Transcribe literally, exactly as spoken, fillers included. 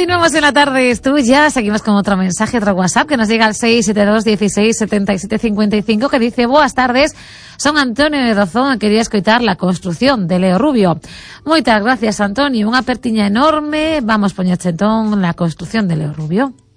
Continuamos en la tarde, es tuya. Seguimos con otro mensaje, otro WhatsApp que nos llega al seis siete dos, dieciséis, setenta y siete cincuenta y cinco, que dice: boas tardes, son Antonio de Dozón e quería escoitar la construcción de Leo Rubio. Moitas gracias, Antonio, unha pertiña enorme. Vamos poñerche entón la construcción de Leo Rubio.